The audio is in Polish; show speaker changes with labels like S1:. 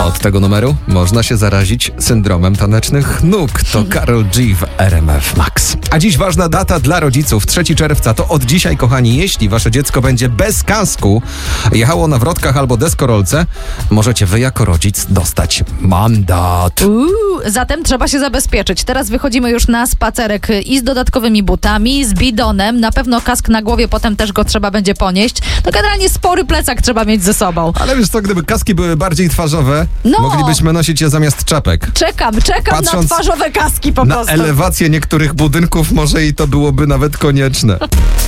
S1: Od tego numeru można się zarazić syndromem tanecznych nóg. To Karol G w RMF Max. A dziś ważna data dla rodziców. 3 czerwca to od dzisiaj, kochani, jeśli wasze dziecko będzie bez kasku jechało na wrotkach albo deskorolce, możecie wy jako rodzic dostać mandat.
S2: Zatem trzeba się zabezpieczyć. Teraz wychodzimy już na spacerek i z dodatkowymi butami, z bidonem. Na pewno kask na głowie, potem też go trzeba będzie ponieść. To generalnie spory plecak trzeba mieć ze sobą.
S1: Ale wiesz co, gdyby kaski były bardziej twarzowe, moglibyśmy nosić je zamiast czapek.
S2: Czekam
S1: Patrząc
S2: na twarzowe kaski po prostu.
S1: Na elewację niektórych budynków może i to byłoby nawet konieczne.